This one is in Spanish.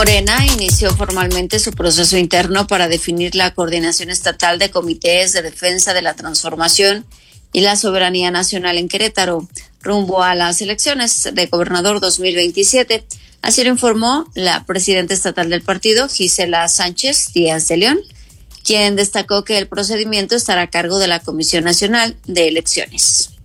Morena inició formalmente su proceso interno para definir la coordinación estatal de comités de defensa de la transformación y la soberanía nacional en Querétaro, rumbo a las elecciones de gobernador 2027. Así lo informó la presidenta estatal del partido, Gisela Sánchez Díaz de León, quien destacó que el procedimiento estará a cargo de la Comisión Nacional de Elecciones.